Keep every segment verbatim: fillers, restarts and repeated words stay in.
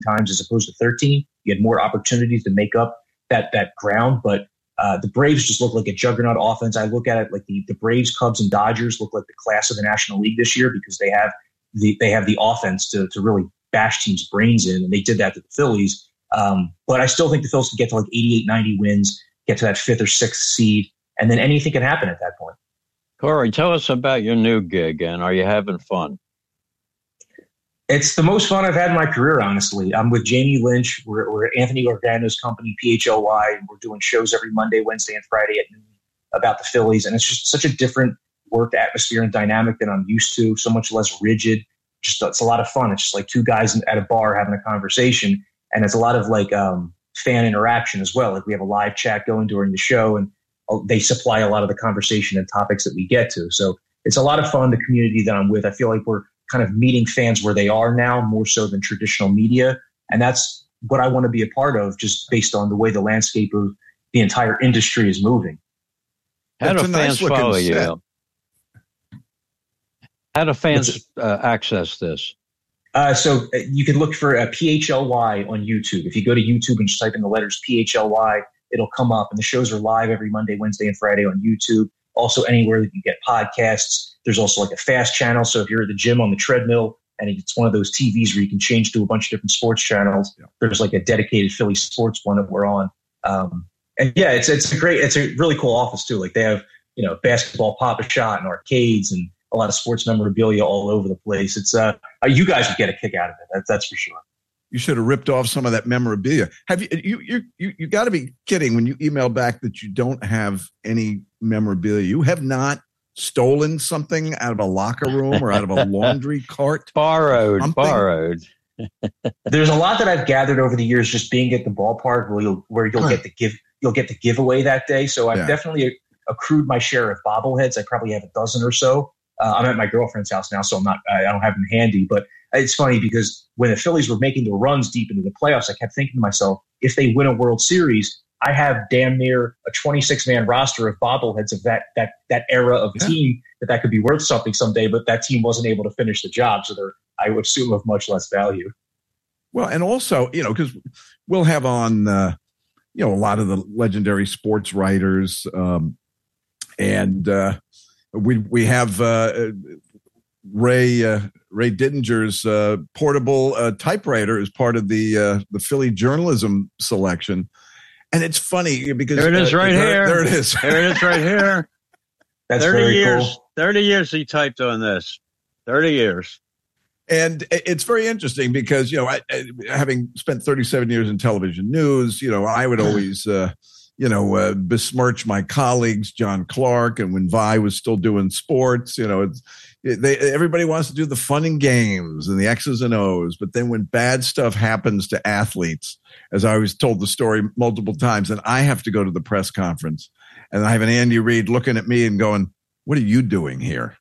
times as opposed to thirteen. You had more opportunities to make up that that ground, but uh, the Braves just look like a juggernaut offense. I look at it like the, the Braves, Cubs, and Dodgers look like the class of the National League this year because they have the they have the offense to to really bash teams' brains in, and they did that to the Phillies. Um, but I still think the Phillies can get to like eighty-eight, ninety wins, get to that fifth or sixth seed, and then anything can happen at that point. Corey, tell us about your new gig, and are you having fun? It's the most fun I've had in my career, honestly. I'm with Jamie Lynch. We're, we're Anthony Organo's company, P H L Y. And we're doing shows every Monday, Wednesday, and Friday at noon about the Phillies. And it's just such a different work atmosphere and dynamic than I'm used to, so much less rigid. Just it's a lot of fun. It's just like two guys at a bar having a conversation. And it's a lot of like um, fan interaction as well. Like we have a live chat going during the show, and they supply a lot of the conversation and topics that we get to. So it's a lot of fun, the community that I'm with. I feel like we're kind of meeting fans where they are now, more so than traditional media. And that's what I want to be a part of, just based on the way the landscape of the entire industry is moving. How do fans nice follow you? Set. How do fans uh, access this? Uh, so you can look for a P H L Y on YouTube. If you go to YouTube and just type in the letters P H L Y, it'll come up. And the shows are live every Monday, Wednesday, and Friday on YouTube. Also anywhere that you get podcasts. There's also like a fast channel. So if you're at the gym on the treadmill and it's one of those T Vs where you can change to a bunch of different sports channels, yeah. There's like a dedicated Philly sports one that we're on. Um, and yeah, it's it's a great, it's a really cool office too. Like they have, you know, basketball Pop-A-Shot and arcades and a lot of sports memorabilia all over the place. It's uh, you guys would get a kick out of it. That, that's for sure. You should have ripped off some of that memorabilia. Have you? You you you, you got to be kidding when you email back that you don't have any memorabilia. You have not stolen something out of a locker room or out of a laundry cart? Borrowed, something? borrowed. There's a lot that I've gathered over the years just being at the ballpark where you'll where you'll get the give you'll get the giveaway that day. So I've yeah. definitely accrued my share of bobbleheads. I probably have a dozen or so. Uh, I'm at my girlfriend's house now, so I'm not. I don't have them handy. But it's funny because when the Phillies were making the runs deep into the playoffs, I kept thinking to myself, if they win a World Series, I have damn near a twenty-six man roster of bobbleheads of that that that era of yeah. team that that could be worth something someday. But that team wasn't able to finish the job, so they're, I would assume, of much less value. Well, and also, you know, because we'll have on, uh, you know, a lot of the legendary sports writers, um, and uh, we we have uh, Ray uh, Ray Didinger's uh, portable uh, typewriter as part of the uh, the Philly journalism selection. And it's funny because there it is, uh, right there, here. There it is. There it is, right here. That's thirty very years. Cool. Thirty years he typed on this. Thirty years. And it's very interesting because, you know, I, I, having spent thirty-seven years in television news, you know, I would always, uh, you know, uh, besmirch my colleagues, John Clark, and when Vi was still doing sports, you know, it's, they, everybody wants to do the fun and games and the X's and O's. But then when bad stuff happens to athletes, as I always told the story multiple times, and I have to go to the press conference, and I have an Andy Reid looking at me and going, "What are you doing here?"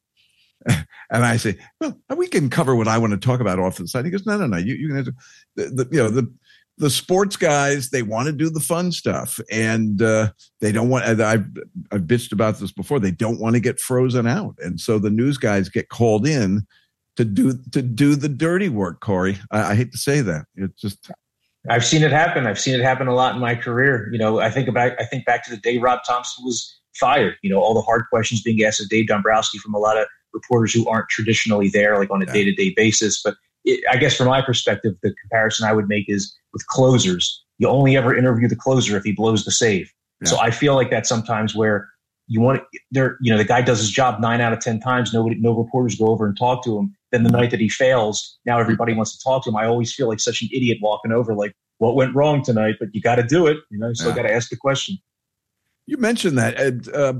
And I say, "Well, we can cover what I want to talk about off the side." He goes, "No, no, no. You, you can have to, the, the, you know, the the sports guys. They want to do the fun stuff, and uh, they don't want. I've I've bitched about this before. They don't want to get frozen out, and so the news guys get called in to do to do the dirty work." Corey, I, I hate to say that. It's just. I've seen it happen. I've seen it happen a lot in my career. You know, I think about I think back to the day Rob Thompson was fired. You know, all the hard questions being asked of Dave Dombrowski from a lot of reporters who aren't traditionally there, like on a yeah. day-to-day basis. But it, I guess from my perspective, the comparison I would make is with closers. You only ever interview the closer if he blows the save. Yeah. So I feel like that's sometimes where you want to, there, you know, the guy does his job nine out of ten times. Nobody, no reporters go over and talk to him. Then the night that he fails, now everybody wants to talk to him. I always feel like such an idiot walking over, like, what went wrong tonight? But you got to do it. You know, you still yeah. got to ask the question. You mentioned that Ed, uh,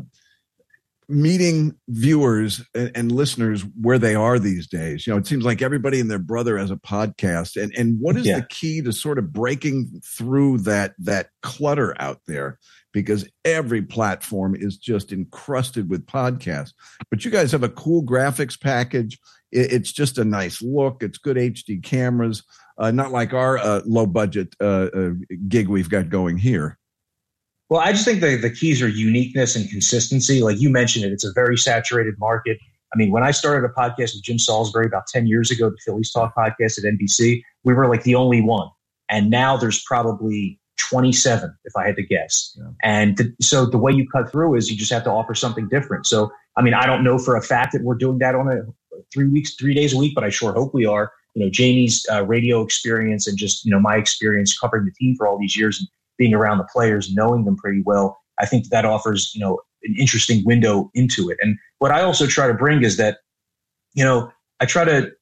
meeting viewers and, and listeners where they are these days. You know, it seems like everybody and their brother has a podcast. And and what is yeah. the key to sort of breaking through that that clutter out there? Because every platform is just encrusted with podcasts. But you guys have a cool graphics package. It, it's just a nice look. It's good H D cameras. Uh, not like our uh, low budget uh, uh, gig we've got going here. Well, I just think the, the keys are uniqueness and consistency. Like you mentioned it, it's a very saturated market. I mean, when I started a podcast with Jim Salisbury about ten years ago, the Phillies Talk podcast at N B C, we were like the only one. And now there's probably twenty-seven, if I had to guess. Yeah. And th- so the way you cut through is you just have to offer something different. So, I mean, I don't know for a fact that we're doing that on a three weeks, three days a week, but I sure hope we are. You know, Jamie's uh, radio experience and just, you know, my experience covering the team for all these years and being around the players, knowing them pretty well, I think that offers, you know, an interesting window into it. And what I also try to bring is that, you know, I try to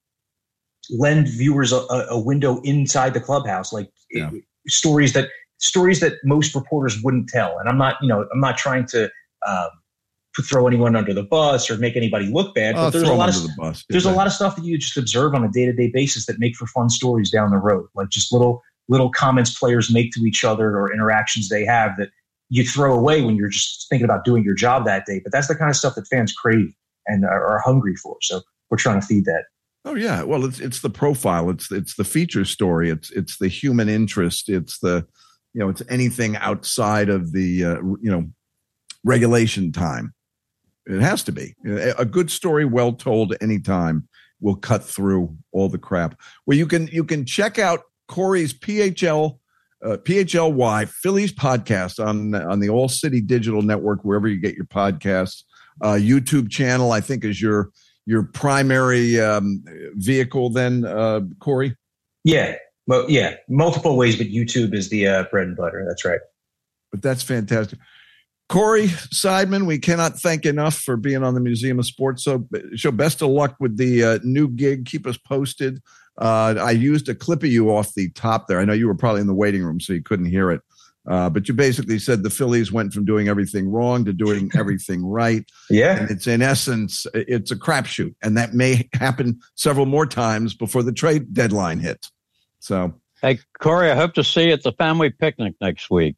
lend viewers a, a window inside the clubhouse, like yeah. it, stories that stories that most reporters wouldn't tell. And I'm not, you know, I'm not trying to um, throw anyone under the bus or make anybody look bad. But oh, there's a lot of the bus, there's a lot of stuff that you just observe on a day to day basis that make for fun stories down the road, like just little little comments players make to each other or interactions they have that you throw away when you're just thinking about doing your job that day. But that's the kind of stuff that fans crave and are, are hungry for. So we're trying to feed that. Oh yeah, well it's it's the profile, it's it's the feature story, it's it's the human interest, it's the you know it's anything outside of the uh, you know regulation time. It has to be a good story, well told. Anytime will cut through all the crap. Well, you can you can check out Corey's P H L. Uh, P H L Y Phillies podcast on on the All City Digital Network, wherever you get your podcasts. Uh, YouTube channel, I think, is your your primary um, vehicle. Then, uh, Corey. Yeah, well, yeah, multiple ways, but YouTube is the uh, bread and butter. That's right. But that's fantastic, Corey Seidman. We cannot thank enough for being on the Museum of Sports so show. Best of luck with the uh, new gig. Keep us posted. Uh, I used a clip of you off the top there. I know you were probably in the waiting room, so you couldn't hear it. Uh, but you basically said the Phillies went from doing everything wrong to doing everything right. Yeah. And it's in essence, it's a crapshoot. And that may happen several more times before the trade deadline hits. So, hey, Corey, I hope to see you at the family picnic next week.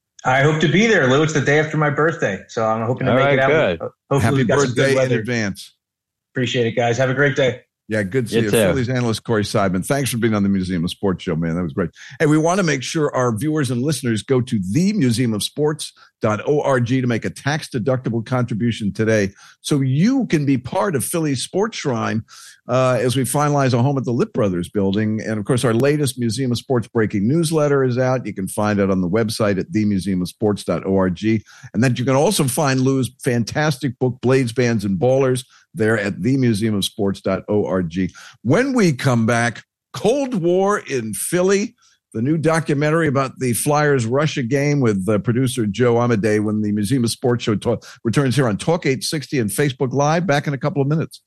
I hope to be there, Lou. It's the day after my birthday. So I'm hoping to All make right, it out. Good. Hopefully Happy we got some birthday good weather in advance. Appreciate it, guys. Have a great day. Yeah, good to see you. you. Too. Phillies analyst Corey Seidman. Thanks for being on the Museum of Sports show, man. That was great. Hey, we want to make sure our viewers and listeners go to the museum of sports dot org to make a tax-deductible contribution today so you can be part of Philly's Sports Shrine uh, as we finalize a home at the Lipp Brothers building. And, of course, our latest Museum of Sports breaking newsletter is out. You can find it on the website at the museum of sports dot org. And then you can also find Lou's fantastic book, Blades, Bands, and Ballers, there at the museum of sports dot org. When we come back, Cold War in Philly, the new documentary about the Flyers Russia game with uh, producer Joe Amadei when the Museum of Sports show talk, returns here on Talk eight sixty and Facebook Live. Back in a couple of minutes.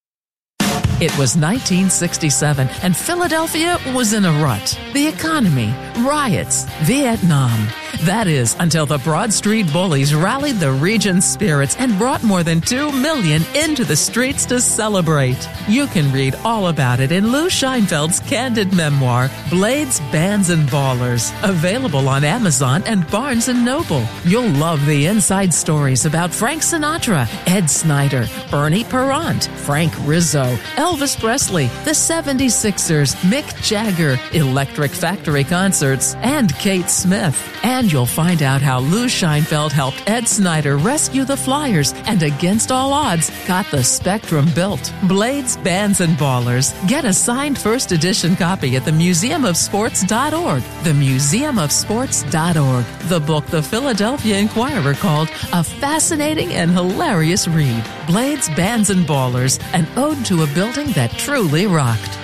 It was nineteen sixty-seven, and Philadelphia was in a rut. The economy, riots, Vietnam. That is, until the Broad Street Bullies rallied the region's spirits and brought more than two million into the streets to celebrate. You can read all about it in Lou Scheinfeld's candid memoir, Blades, Bands, and Ballers, available on Amazon and Barnes and Noble. You'll love the inside stories about Frank Sinatra, Ed Snyder, Bernie Perrant, Frank Rizzo, Elvis Presley, the seventy-sixers, Mick Jagger, Electric Factory Concerts, and Kate Smith. And you'll find out how Lou Scheinfeld helped Ed Snyder rescue the Flyers and, against all odds, got the Spectrum built. Blades, Bands, and Ballers. Get a signed first edition copy at the museum of sports dot org. the museum of sports dot org. The book the Philadelphia Inquirer called a fascinating and hilarious read. Blades, Bands, and Ballers, an ode to a building that truly rocked.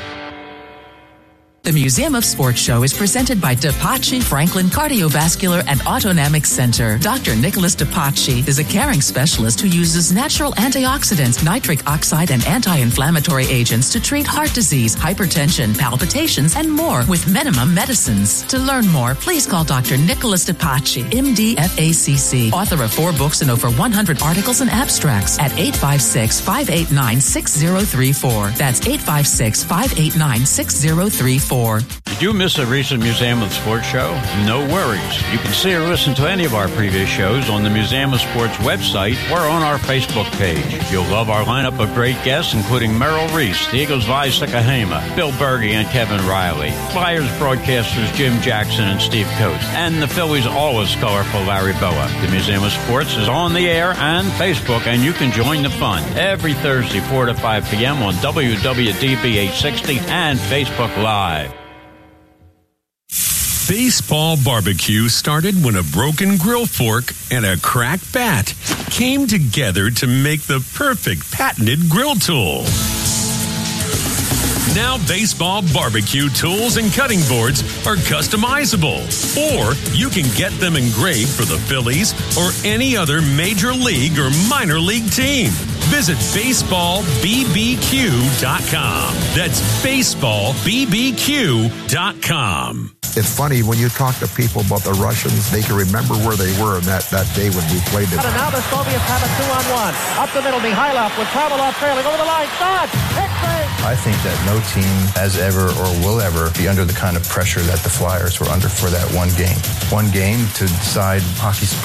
The Museum of Sports Show is presented by DePace Franklin Cardiovascular and Autonomic Center. Doctor Nicholas DePace is a caring specialist who uses natural antioxidants, nitric oxide, and anti-inflammatory agents to treat heart disease, hypertension, palpitations, and more with minimum medicines. To learn more, please call Doctor Nicholas DePace, M D, F A C C, author of four books and over one hundred articles and abstracts at eight five six, five eight nine, six zero three four. That's eight five six, five eight nine, six zero three four. four. Did you miss a recent Museum of Sports show? No worries. You can see or listen to any of our previous shows on the Museum of Sports website or on our Facebook page. You'll love our lineup of great guests, including Merrill Reese, the Eagles' Vi Sikahema, Bill Berge and Kevin Riley, Flyers broadcasters Jim Jackson and Steve Coates, and the Phillies' always colorful Larry Boa. The Museum of Sports is on the air and Facebook, and you can join the fun every Thursday, four to five p.m. on W W D B eight sixty and Facebook Live. Baseball barbecue started when a broken grill fork and a cracked bat came together to make the perfect patented grill tool. Now baseball barbecue tools and cutting boards are customizable, or you can get them engraved for the Phillies or any other major league or minor league team. Visit baseball b b q dot com. That's baseball b b q dot com. It's funny, when you talk to people about the Russians, they can remember where they were in that, that day when we played them. And now the Soviets have a two-on-one. Up the middle, Mikhailov with Travelov trailing over the line. Shot! I think that no team has ever or will ever be under the kind of pressure that the Flyers were under for that one game. One game to decide hockey's